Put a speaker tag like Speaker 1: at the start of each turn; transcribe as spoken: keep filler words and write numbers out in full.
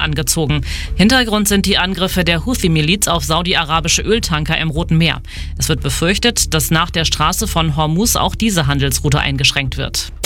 Speaker 1: angezogen. Hintergrund sind die Angriffe der Houthi-Miliz auf saudi-arabische Öltanker im Roten Meer. Es wird befürchtet, dass nach der Straße von Hormuz auch diese Handelsroute eingeschränkt wird.